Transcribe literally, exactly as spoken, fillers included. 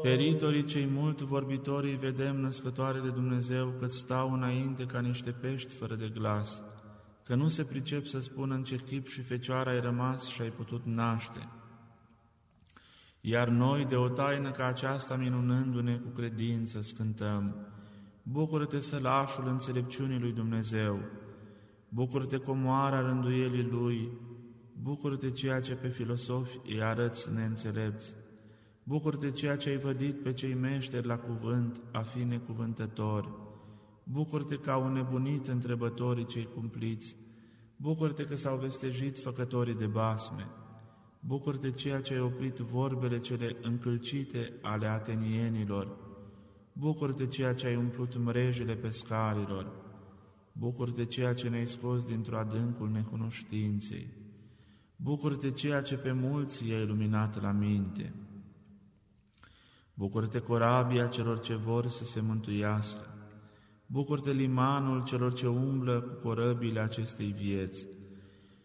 Peritorii cei mult vorbitorii vedem născătoare de Dumnezeu, că stau înainte ca niște pești fără de glas, că nu se pricep să spună în ce chip și fecioară ai rămas și ai putut naște. Iar noi, de o taină ca aceasta, minunându-ne cu credință, scântăm: bucură-te, sălașul înțelepciunii lui Dumnezeu, bucură-te, comoara rânduielii Lui, bucură-te, ceea ce pe filosofi îi arăți neînțelepți, bucură-te, ceea ce ai vădit pe cei meșteri la cuvânt a fi necuvântători, bucură-te că au nebunit întrebătorii cei cumpliți, bucură-te că s-au vestejit făcătorii de basme, bucură-te, ceea ce ai oprit vorbele cele încălcite ale atenienilor, bucură-te, ceea ce ai umplut mrejele pescarilor, bucură-te, ceea ce ne-ai scos dintr-o adâncul necunoștinței, bucură-te, ceea ce pe mulți i-ai iluminat la minte, bucură-te, corabia celor ce vor să se mântuiască, bucură-te, limanul celor ce umblă cu corăbile acestei vieți,